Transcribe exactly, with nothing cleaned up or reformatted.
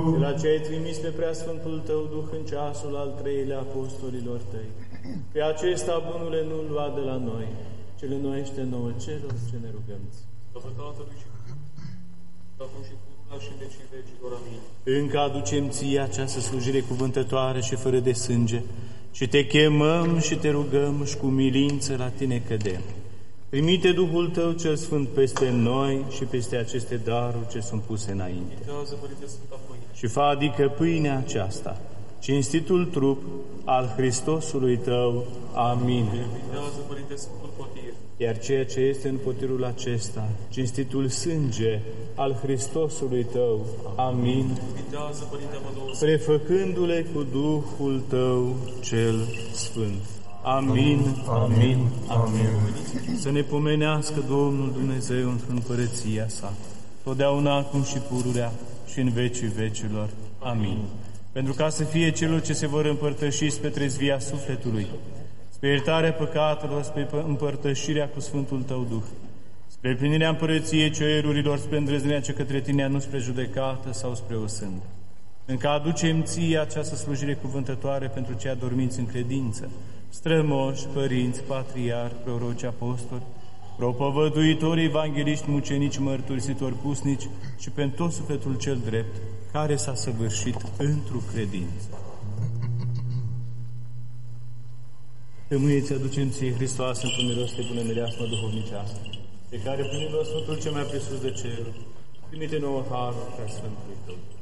De la ce ai trimis pe preasfântul Tău Duh în ceasul al treilea apostolilor Tăi, pe acesta bunule nu-l lua de la noi, ci le noiește nouă celor ce ne rugăm. Slavă Tatălui și Acum și pururea și în vecii vecilor. Amin. Încă aducem Ție această slujire cuvântătoare și fără de sânge, și Te chemăm și Te rugăm și cu milință la Tine cădem. Trimite Duhul Tău cel Sfânt peste noi și peste aceste daruri ce sunt puse înainte. Și fă adică pâinea aceasta, cinstitul trup al Hristosului Tău. Amin. Iar ceea ce este în potirul acesta, cinstitul sânge al Hristosului Tău. Amin. Prefăcându-le cu Duhul Tău cel Sfânt. Amin, amin, amin. Să ne pomenească Domnul Dumnezeu într-o împărăția sa, totdeauna, acum și pururea și în vecii vecilor. Amin. Pentru ca să fie celor ce se vor împărtăși spre trezvia sufletului, spre iertarea păcatelor, spre împărtășirea cu Sfântul Tău Duh, spre plinirea împărăției cerurilor, spre îndrăznirea ce către Tine, nu spre judecată sau spre osândă. Încă aducem Ție această slujire cuvântătoare pentru cei adormiți în credință, strămoși, părinți, patriarhi, proroci, apostoli, propovăduitori, evangeliști, mucenici, mărturisitori, pusnici și pentru tot sufletul cel drept, care s-a săvârșit într-o credință. Tămâie-ți aducem Ție, Hristoase, într-un miros de bună mireasmă duhovnicească, pe care, prin Sfântul cel mai presus de cer, trimite nouă harul ca Sfântului Tău.